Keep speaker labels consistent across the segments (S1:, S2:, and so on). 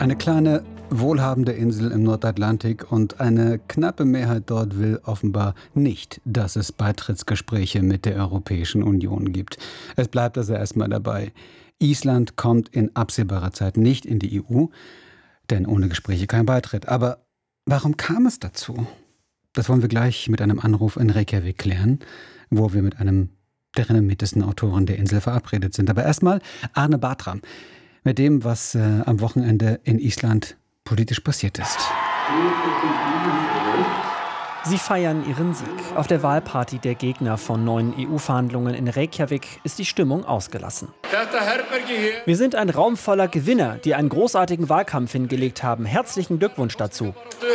S1: Eine kleine, wohlhabende Insel im Nordatlantik und eine knappe Mehrheit dort will offenbar nicht, dass es Beitrittsgespräche mit der Europäischen Union gibt. Es bleibt also erstmal dabei. Island kommt in absehbarer Zeit nicht in die EU, denn ohne Gespräche kein Beitritt. Aber warum kam es dazu? Das wollen wir gleich mit einem Anruf in Reykjavik klären, wo wir mit einem der renommiertesten Autoren der Insel verabredet sind. Aber erstmal Arne Bartram mit dem, was am Wochenende in Island politisch passiert ist.
S2: Sie feiern ihren Sieg. Auf der Wahlparty der Gegner von neuen EU-Verhandlungen in Reykjavik ist die Stimmung ausgelassen. Wir sind ein Raum voller Gewinner, die einen großartigen Wahlkampf hingelegt haben. Herzlichen Glückwunsch dazu,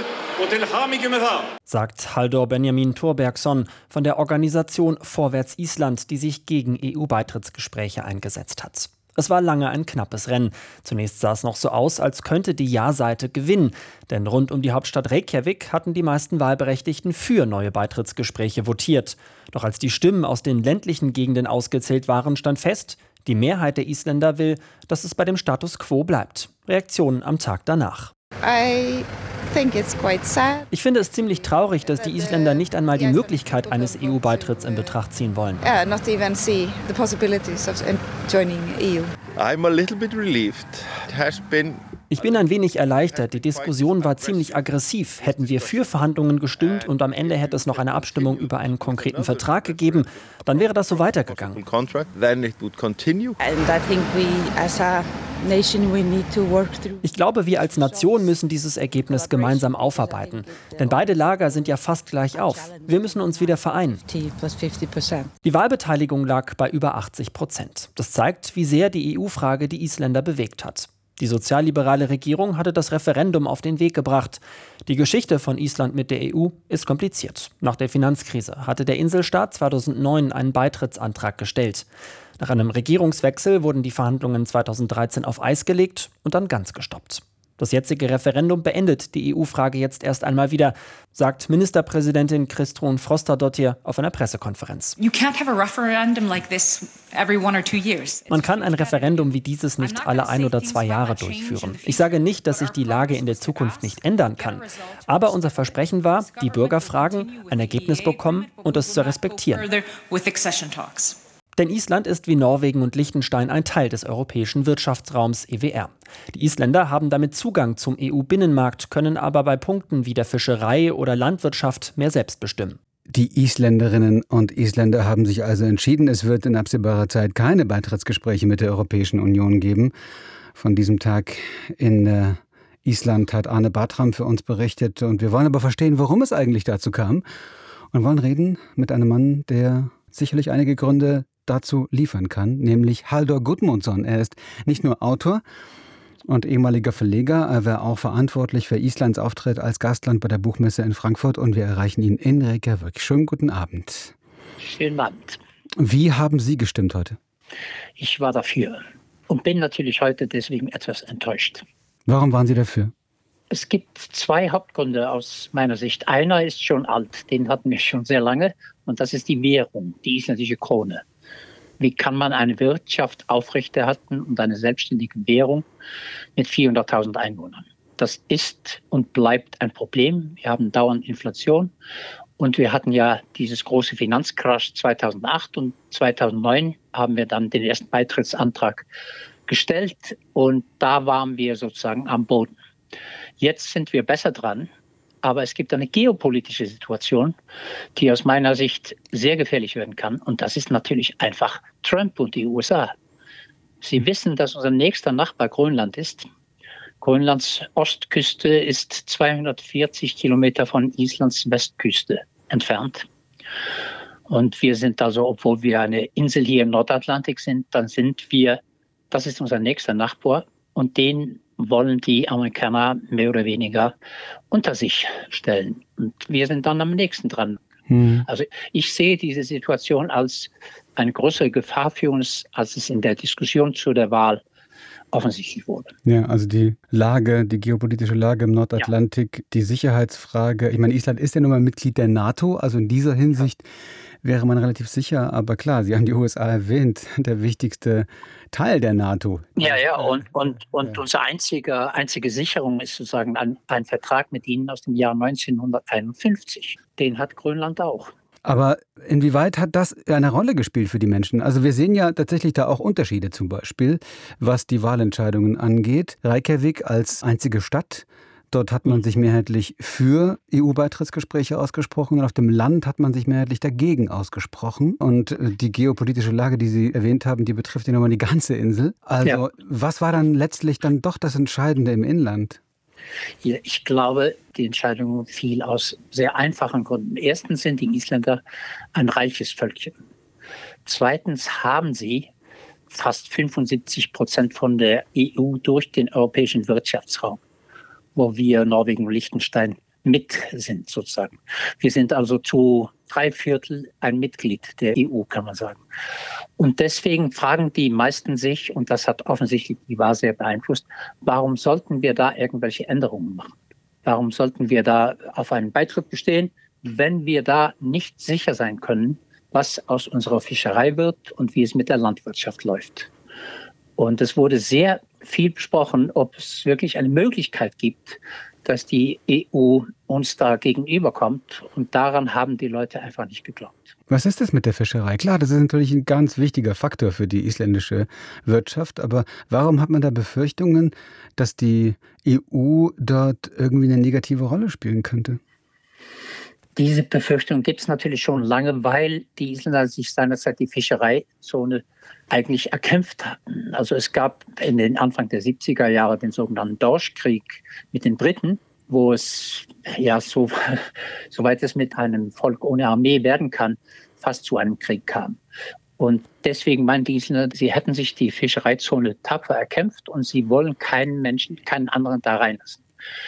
S2: sagt Halldór Benjamin Thorbergsson von der Organisation Vorwärts Island, die sich gegen EU-Beitrittsgespräche eingesetzt hat. Es war lange ein knappes Rennen. Zunächst sah es noch so aus, als könnte die Ja-Seite gewinnen. Denn rund um die Hauptstadt Reykjavik hatten die meisten Wahlberechtigten für neue Beitrittsgespräche votiert. Doch als die Stimmen aus den ländlichen Gegenden ausgezählt waren, stand fest, die Mehrheit der Isländer will, dass es bei dem Status quo bleibt. Reaktionen am Tag danach. Ich finde es ziemlich traurig, dass die Isländer nicht einmal die Möglichkeit eines EU-Beitritts in Betracht ziehen wollen. Ich bin ein wenig erleichtert. Die Diskussion war ziemlich aggressiv. Hätten wir für Verhandlungen gestimmt und am Ende hätte es noch eine Abstimmung über einen konkreten Vertrag gegeben, dann wäre das so weitergegangen. Ich glaube, wir als Nation müssen dieses Ergebnis gemeinsam aufarbeiten. Denn beide Lager sind ja fast gleich auf. Wir müssen uns wieder vereinen. Die Wahlbeteiligung lag bei über 80%. Das zeigt, wie sehr die EU-Frage die Isländer bewegt hat. Die sozialliberale Regierung hatte das Referendum auf den Weg gebracht. Die Geschichte von Island mit der EU ist kompliziert. Nach der Finanzkrise hatte der Inselstaat 2009 einen Beitrittsantrag gestellt. Nach einem Regierungswechsel wurden die Verhandlungen 2013 auf Eis gelegt und dann ganz gestoppt. Das jetzige Referendum beendet die EU-Frage jetzt erst einmal wieder, sagt Ministerpräsidentin Kristrún Frostadóttir auf einer Pressekonferenz. Man kann ein Referendum wie dieses nicht alle 1 oder 2 Jahre durchführen. Ich sage nicht, dass sich die Lage in der Zukunft nicht ändern kann. Aber unser Versprechen war, die Bürger fragen, ein Ergebnis bekommen und es zu respektieren. Denn Island ist wie Norwegen und Liechtenstein ein Teil des europäischen Wirtschaftsraums EWR. Die Isländer haben damit Zugang zum EU-Binnenmarkt, können aber bei Punkten wie der Fischerei oder Landwirtschaft mehr selbst bestimmen.
S1: Die Isländerinnen und Isländer haben sich also entschieden, es wird in absehbarer Zeit keine Beitrittsgespräche mit der Europäischen Union geben. Von diesem Tag in Island hat Arne Bartram für uns berichtet. Und wir wollen aber verstehen, warum es eigentlich dazu kam. Und wollen reden mit einem Mann, der sicherlich einige Gründe dazu liefern kann, nämlich Halldór Gudmundsson. Er ist nicht nur Autor und ehemaliger Verleger, er war auch verantwortlich für Islands Auftritt als Gastland bei der Buchmesse in Frankfurt und wir erreichen ihn in Reykjavik. Schönen guten Abend.
S3: Schönen Abend.
S1: Wie haben Sie gestimmt heute?
S3: Ich war dafür und bin natürlich heute deswegen etwas enttäuscht.
S1: Warum waren Sie dafür?
S3: Es gibt 2 Hauptgründe aus meiner Sicht. Einer ist schon alt, den hatten wir schon sehr lange und das ist die Währung, die isländische Krone. Wie kann man eine Wirtschaft aufrechterhalten und eine selbstständige Währung mit 400.000 Einwohnern? Das ist und bleibt ein Problem. Wir haben dauernd Inflation und wir hatten ja dieses große Finanzcrash 2008 und 2009 haben wir dann den ersten Beitrittsantrag gestellt und da waren wir sozusagen am Boden. Jetzt sind wir besser dran. Aber es gibt eine geopolitische Situation, die aus meiner Sicht sehr gefährlich werden kann. Und das ist natürlich einfach Trump und die USA. Sie wissen, dass unser nächster Nachbar Grönland ist. Grönlands Ostküste ist 240 Kilometer von Islands Westküste entfernt. Und wir sind also, obwohl wir eine Insel hier im Nordatlantik sind, das ist unser nächster Nachbar. Und den wollen die Amerikaner mehr oder weniger unter sich stellen. Und wir sind dann am nächsten dran. Also ich sehe diese Situation als eine größere Gefahr für uns, als es in der Diskussion zu der Wahl offensichtlich wurde.
S1: Ja, also die geopolitische Lage im Nordatlantik, die Sicherheitsfrage. Ich meine, Island ist ja nun mal Mitglied der NATO, also in dieser Hinsicht wäre man relativ sicher. Aber klar, Sie haben die USA erwähnt, der wichtigste Teil der NATO.
S3: Ja, und unsere einzige Sicherung ist sozusagen ein Vertrag mit ihnen aus dem Jahr 1951. Den hat Grönland auch.
S1: Aber inwieweit hat das eine Rolle gespielt für die Menschen? Also wir sehen ja tatsächlich da auch Unterschiede, zum Beispiel, was die Wahlentscheidungen angeht. Reykjavik als einzige Stadt, dort hat man sich mehrheitlich für EU-Beitrittsgespräche ausgesprochen und auf dem Land hat man sich mehrheitlich dagegen ausgesprochen. Und die geopolitische Lage, die Sie erwähnt haben, die betrifft ja nochmal die ganze Insel. Also was war dann letztlich dann doch das Entscheidende im Inland?
S3: Ja, ich glaube, die Entscheidung fiel aus sehr einfachen Gründen. Erstens sind die Isländer ein reiches Völkchen. Zweitens haben sie fast 75% von der EU durch den europäischen Wirtschaftsraum, wo wir Norwegen und Liechtenstein mit sind sozusagen. Wir sind also zu 3/4 ein Mitglied der EU, kann man sagen. Und deswegen fragen die meisten sich, und das hat offensichtlich die Wahl sehr beeinflusst, warum sollten wir da irgendwelche Änderungen machen? Warum sollten wir da auf einen Beitritt bestehen, wenn wir da nicht sicher sein können, was aus unserer Fischerei wird und wie es mit der Landwirtschaft läuft? Und es wurde sehr viel besprochen, ob es wirklich eine Möglichkeit gibt, dass die EU uns da gegenüberkommt. Und daran haben die Leute einfach nicht geglaubt.
S1: Was ist das mit der Fischerei? Klar, das ist natürlich ein ganz wichtiger Faktor für die isländische Wirtschaft. Aber warum hat man da Befürchtungen, dass die EU dort irgendwie eine negative Rolle spielen könnte?
S3: Diese Befürchtung gibt es natürlich schon lange, weil die Isländer sich seinerzeit die Fischereizone eigentlich erkämpft hatten. Also es gab in den Anfang der 70er Jahre den sogenannten Dorschkrieg mit den Briten, wo es ja soweit es mit einem Volk ohne Armee werden kann, fast zu einem Krieg kam. Und deswegen meinen die Isländer, sie hätten sich die Fischereizone tapfer erkämpft und sie wollen keinen anderen da reinlassen.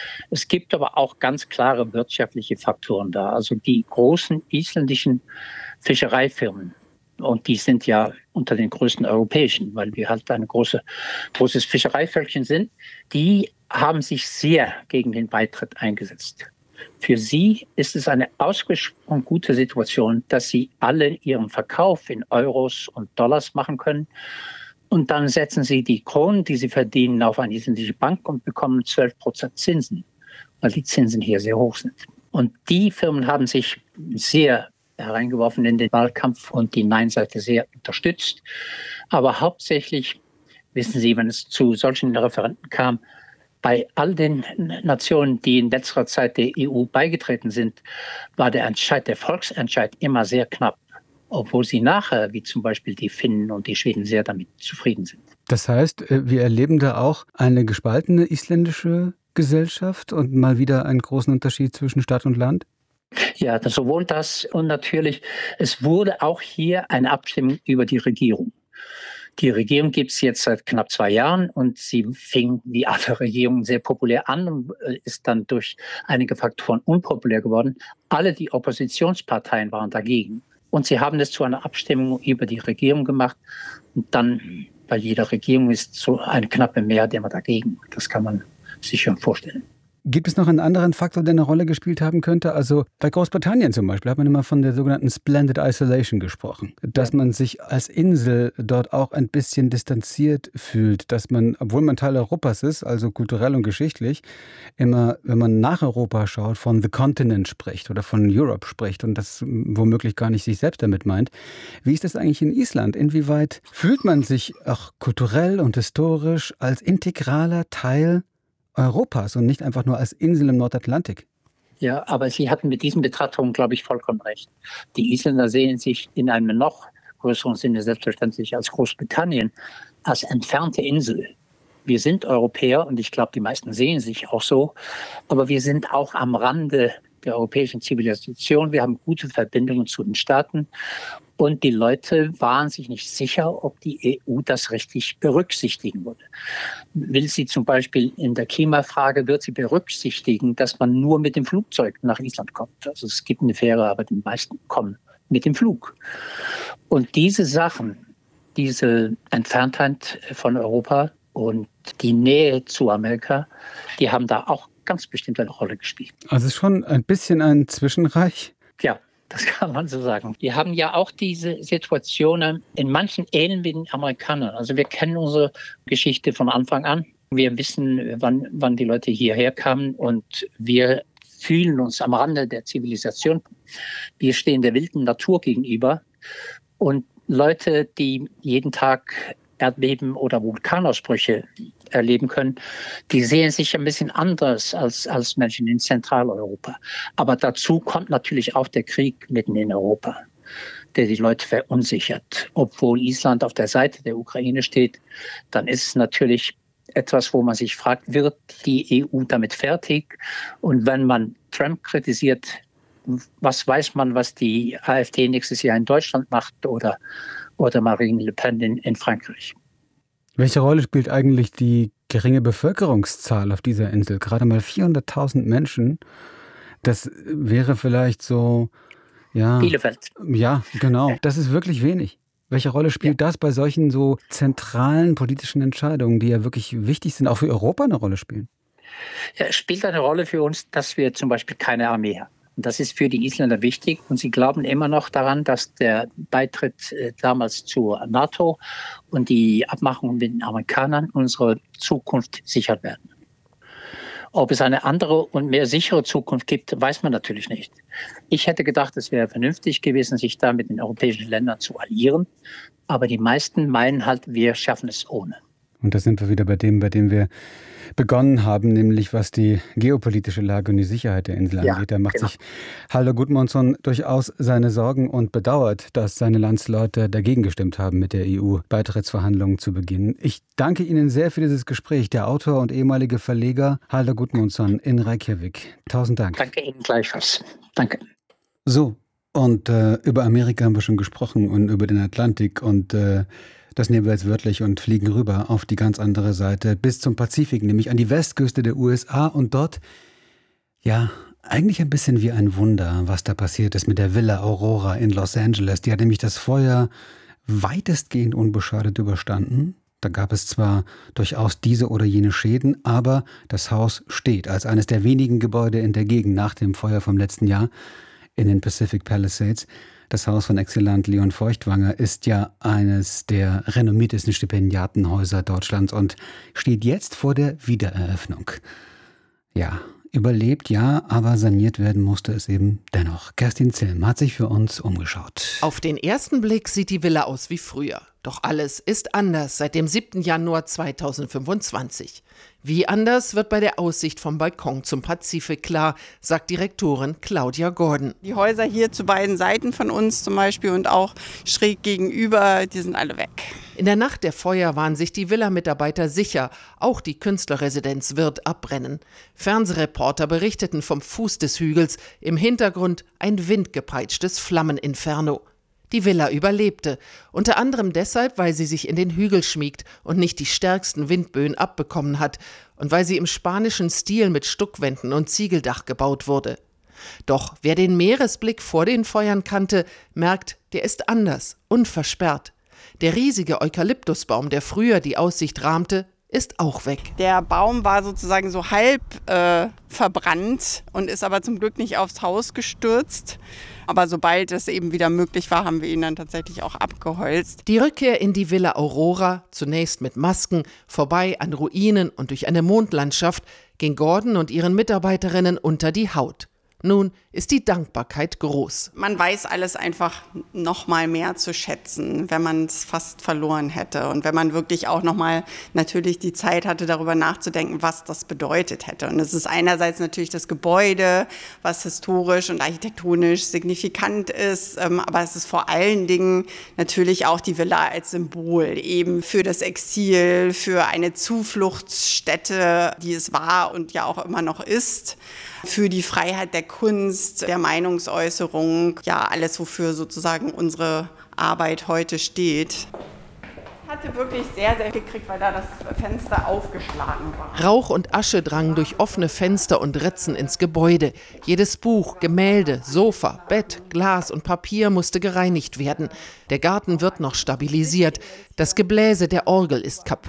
S3: Es gibt aber auch ganz klare wirtschaftliche Faktoren da. Also die großen isländischen Fischereifirmen, und die sind ja unter den größten europäischen, weil wir halt ein großes Fischereivölkchen sind, die haben sich sehr gegen den Beitritt eingesetzt. Für sie ist es eine ausgesprochen gute Situation, dass sie alle ihren Verkauf in Euros und Dollars machen können. Und dann setzen sie die Kronen, die sie verdienen, auf eine isländische Bank und bekommen 12% Zinsen, weil die Zinsen hier sehr hoch sind. Und die Firmen haben sich sehr hereingeworfen in den Wahlkampf und die Nein-Seite sehr unterstützt. Aber hauptsächlich, wissen Sie, wenn es zu solchen Referenden kam, bei all den Nationen, die in letzter Zeit der EU beigetreten sind, war der Volksentscheid immer sehr knapp. Obwohl sie nachher, wie zum Beispiel die Finnen und die Schweden, sehr damit zufrieden sind.
S1: Das heißt, wir erleben da auch eine gespaltene isländische Gesellschaft und mal wieder einen großen Unterschied zwischen Stadt und Land?
S3: Ja, sowohl das und natürlich, es wurde auch hier eine Abstimmung über die Regierung. Die Regierung gibt es jetzt seit knapp 2 Jahren und sie fing wie alle Regierungen sehr populär an und ist dann durch einige Faktoren unpopulär geworden. Alle die Oppositionsparteien waren dagegen. Und sie haben es zu einer Abstimmung über die Regierung gemacht. Und dann bei jeder Regierung ist so eine knappe Mehrheit immer dagegen. Das kann man sich schon vorstellen.
S1: Gibt es noch einen anderen Faktor, der eine Rolle gespielt haben könnte? Also bei Großbritannien zum Beispiel hat man immer von der sogenannten Splendid Isolation gesprochen. Dass man sich als Insel dort auch ein bisschen distanziert fühlt. Dass man, obwohl man Teil Europas ist, also kulturell und geschichtlich, immer, wenn man nach Europa schaut, von The Continent spricht oder von Europe spricht und das womöglich gar nicht sich selbst damit meint. Wie ist das eigentlich in Island? Inwieweit fühlt man sich auch kulturell und historisch als integraler Teil Europas und nicht einfach nur als Insel im Nordatlantik?
S3: Ja, aber Sie hatten mit diesen Betrachtungen, glaube ich, vollkommen recht. Die Isländer sehen sich in einem noch größeren Sinne selbstverständlich als Großbritannien, als entfernte Insel. Wir sind Europäer und ich glaube, die meisten sehen sich auch so, aber wir sind auch am Rande der europäischen Zivilisation. Wir haben gute Verbindungen zu den Staaten und die Leute waren sich nicht sicher, ob die EU das richtig berücksichtigen würde. Will sie zum Beispiel in der Klimafrage, wird sie berücksichtigen, dass man nur mit dem Flugzeug nach Island kommt? Also es gibt eine Fähre, aber die meisten kommen mit dem Flug. Und diese Sachen, diese Entferntheit von Europa und die Nähe zu Amerika, die haben da auch ganz bestimmt eine Rolle gespielt.
S1: Also schon ein bisschen ein Zwischenreich?
S3: Ja, das kann man so sagen. Wir haben ja auch diese Situationen in manchen ähneln wie den Amerikanern. Also wir kennen unsere Geschichte von Anfang an. Wir wissen, wann die Leute hierher kamen und wir fühlen uns am Rande der Zivilisation. Wir stehen der wilden Natur gegenüber und Leute, die jeden Tag Erdbeben oder Vulkanausbrüche erleben können, die sehen sich ein bisschen anders als Menschen in Zentraleuropa. Aber dazu kommt natürlich auch der Krieg mitten in Europa, der die Leute verunsichert. Obwohl Island auf der Seite der Ukraine steht, dann ist es natürlich etwas, wo man sich fragt, wird die EU damit fertig? Und wenn man Trump kritisiert, was weiß man, was die AfD nächstes Jahr in Deutschland macht oder Marine Le Pen in Frankreich?
S1: Welche Rolle spielt eigentlich die geringe Bevölkerungszahl auf dieser Insel? Gerade mal 400.000 Menschen. Das wäre vielleicht so, ja.
S3: Bielefeld.
S1: Ja, genau. Das ist wirklich wenig. Welche Rolle spielt das bei solchen so zentralen politischen Entscheidungen, die ja wirklich wichtig sind, auch für Europa eine Rolle spielen?
S3: Ja, es spielt eine Rolle für uns, dass wir zum Beispiel keine Armee haben. Und das ist für die Isländer wichtig. Und sie glauben immer noch daran, dass der Beitritt damals zur NATO und die Abmachungen mit den Amerikanern unsere Zukunft sichern werden. Ob es eine andere und mehr sichere Zukunft gibt, weiß man natürlich nicht. Ich hätte gedacht, es wäre vernünftig gewesen, sich da mit den europäischen Ländern zu alliieren. Aber die meisten meinen halt, wir schaffen es ohne.
S1: Und da sind wir wieder bei dem wir begonnen haben, nämlich was die geopolitische Lage und die Sicherheit der Insel angeht. Da macht sich Halldór Gudmundsson durchaus seine Sorgen und bedauert, dass seine Landsleute dagegen gestimmt haben, mit der EU-Beitrittsverhandlungen zu beginnen. Ich danke Ihnen sehr für dieses Gespräch. Der Autor und ehemalige Verleger Halldór Gudmundsson in Reykjavik. 1000 Dank.
S3: Danke Ihnen gleichfalls. Danke.
S1: So, und über Amerika haben wir schon gesprochen und über den Atlantik und das nehmen wir jetzt wörtlich und fliegen rüber auf die ganz andere Seite bis zum Pazifik, nämlich an die Westküste der USA und dort, ja, eigentlich ein bisschen wie ein Wunder, was da passiert ist mit der Villa Aurora in Los Angeles. Die hat nämlich das Feuer weitestgehend unbeschadet überstanden. Da gab es zwar durchaus diese oder jene Schäden, aber das Haus steht als eines der wenigen Gebäude in der Gegend nach dem Feuer vom letzten Jahr in den Pacific Palisades. Das Haus von Exzellent Leon Feuchtwanger ist ja eines der renommiertesten Stipendiatenhäuser Deutschlands und steht jetzt vor der Wiedereröffnung. Ja, überlebt ja, aber saniert werden musste es eben dennoch. Kerstin Zilm hat sich für uns umgeschaut.
S4: Auf den ersten Blick sieht die Villa aus wie früher. Doch alles ist anders seit dem 7. Januar 2025. Wie anders wird bei der Aussicht vom Balkon zum Pazifik klar, sagt Direktorin Claudia Gordon.
S5: Die Häuser hier zu beiden Seiten von uns zum Beispiel und auch schräg gegenüber, die sind alle weg.
S4: In der Nacht der Feuer waren sich die Villa-Mitarbeiter sicher, auch die Künstlerresidenz wird abbrennen. Fernsehreporter berichteten vom Fuß des Hügels, im Hintergrund ein windgepeitschtes Flammeninferno. Die Villa überlebte, unter anderem deshalb, weil sie sich in den Hügel schmiegt und nicht die stärksten Windböen abbekommen hat und weil sie im spanischen Stil mit Stuckwänden und Ziegeldach gebaut wurde. Doch wer den Meeresblick vor den Feuern kannte, merkt, der ist anders, unversperrt. Der riesige Eukalyptusbaum, der früher die Aussicht rahmte, ist auch weg.
S5: Der Baum war sozusagen so halb verbrannt und ist aber zum Glück nicht aufs Haus gestürzt. Aber sobald es eben wieder möglich war, haben wir ihn dann tatsächlich auch abgeholzt.
S4: Die Rückkehr in die Villa Aurora, zunächst mit Masken, vorbei an Ruinen und durch eine Mondlandschaft, ging Gordon und ihren Mitarbeiterinnen unter die Haut. Nun ist die Dankbarkeit groß.
S5: Man weiß alles einfach noch mal mehr zu schätzen, wenn man es fast verloren hätte. Und wenn man wirklich auch noch mal natürlich die Zeit hatte, darüber nachzudenken, was das bedeutet hätte. Und es ist einerseits natürlich das Gebäude, was historisch und architektonisch signifikant ist. Aber es ist vor allen Dingen natürlich auch die Villa als Symbol eben für das Exil, für eine Zufluchtsstätte, die es war und ja auch immer noch ist. Für die Freiheit der Kunst, der Meinungsäußerung, ja alles, wofür sozusagen unsere Arbeit heute steht. Ich hatte wirklich sehr, sehr viel gekriegt, weil da das Fenster aufgeschlagen war.
S4: Rauch und Asche drangen durch offene Fenster und Ritzen ins Gebäude. Jedes Buch, Gemälde, Sofa, Bett, Glas und Papier musste gereinigt werden. Der Garten wird noch stabilisiert. Das Gebläse der Orgel ist kaputt.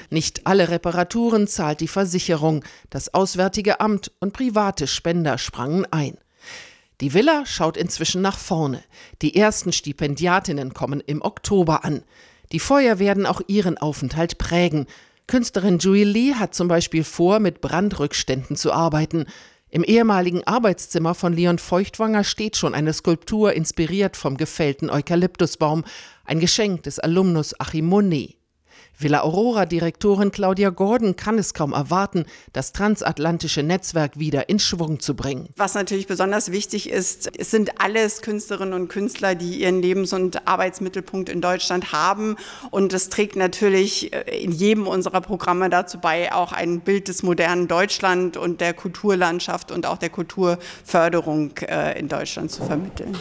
S4: Nicht alle Reparaturen zahlt die Versicherung. Das Auswärtige Amt und private Spender sprangen ein. Die Villa schaut inzwischen nach vorne. Die ersten Stipendiatinnen kommen im Oktober an. Die Feuer werden auch ihren Aufenthalt prägen. Künstlerin Julie Lee hat zum Beispiel vor, mit Brandrückständen zu arbeiten. Im ehemaligen Arbeitszimmer von Leon Feuchtwanger steht schon eine Skulptur, inspiriert vom gefällten Eukalyptusbaum, ein Geschenk des Alumnus Achim Monet. Villa Aurora-Direktorin Claudia Gordon kann es kaum erwarten, das transatlantische Netzwerk wieder in Schwung zu bringen.
S5: Was natürlich besonders wichtig ist, es sind alles Künstlerinnen und Künstler, die ihren Lebens- und Arbeitsmittelpunkt in Deutschland haben. Und es trägt natürlich in jedem unserer Programme dazu bei, auch ein Bild des modernen Deutschland und der Kulturlandschaft und auch der Kulturförderung in Deutschland zu vermitteln.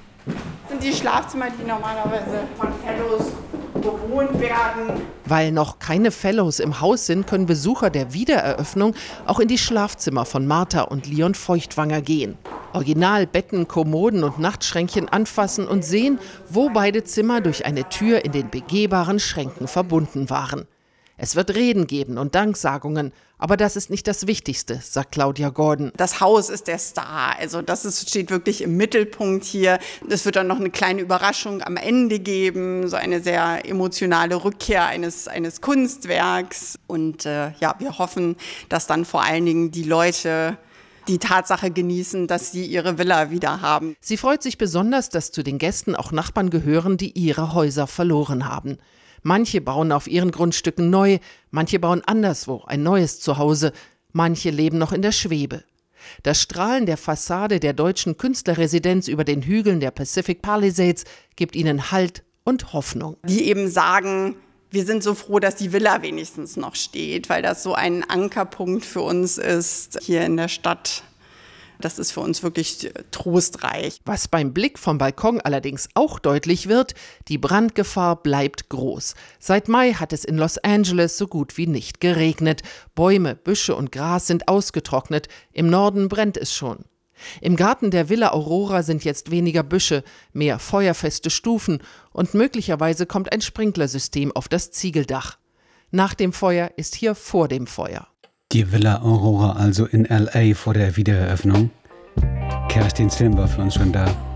S5: Das sind die Schlafzimmer, die normalerweise von Fellows bewohnt werden.
S4: Weil noch keine Fellows im Haus sind, können Besucher der Wiedereröffnung auch in die Schlafzimmer von Martha und Leon Feuchtwanger gehen. Original Betten, Kommoden und Nachtschränkchen anfassen und sehen, wo beide Zimmer durch eine Tür in den begehbaren Schränken verbunden waren. Es wird Reden geben und Danksagungen, aber das ist nicht das Wichtigste, sagt Claudia Gordon.
S5: Das Haus ist der Star, also steht wirklich im Mittelpunkt hier. Es wird dann noch eine kleine Überraschung am Ende geben, so eine sehr emotionale Rückkehr eines Kunstwerks. Und wir hoffen, dass dann vor allen Dingen die Leute die Tatsache genießen, dass sie ihre Villa wieder haben.
S4: Sie freut sich besonders, dass zu den Gästen auch Nachbarn gehören, die ihre Häuser verloren haben. Manche bauen auf ihren Grundstücken neu, manche bauen anderswo ein neues Zuhause, manche leben noch in der Schwebe. Das Strahlen der Fassade der deutschen Künstlerresidenz über den Hügeln der Pacific Palisades gibt ihnen Halt und Hoffnung.
S5: Die eben sagen, wir sind so froh, dass die Villa wenigstens noch steht, weil das so ein Ankerpunkt für uns ist hier in der Stadt. Das ist für uns wirklich trostreich.
S4: Was beim Blick vom Balkon allerdings auch deutlich wird, die Brandgefahr bleibt groß. Seit Mai hat es in Los Angeles so gut wie nicht geregnet. Bäume, Büsche und Gras sind ausgetrocknet. Im Norden brennt es schon. Im Garten der Villa Aurora sind jetzt weniger Büsche, mehr feuerfeste Stufen und möglicherweise kommt ein Sprinklersystem auf das Ziegeldach. Nach dem Feuer ist hier vor dem Feuer.
S1: Die Villa Aurora also in L.A. vor der Wiedereröffnung. Kerstin Stilm war für uns schon da.